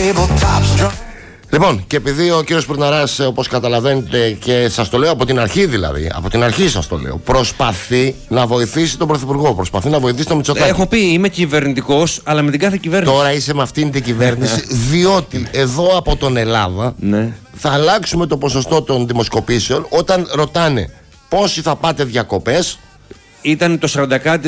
Λοιπόν, και επειδή ο κύριος Πουρναράς, όπως καταλαβαίνετε και σας το λέω από την αρχή δηλαδή, από την αρχή σας το λέω, προσπαθεί να βοηθήσει τον Πρωθυπουργό, προσπαθεί να βοηθήσει τον Μητσοτάκη. Έχω πει, είμαι κυβερνητικός, αλλά με την κάθε κυβέρνηση. Τώρα είσαι με αυτήν την κυβέρνηση, διότι εδώ από τον Ελλάδα θα αλλάξουμε το ποσοστό των δημοσκοπήσεων όταν ρωτάνε πόσοι θα πάτε διακοπές. Ήταν το 40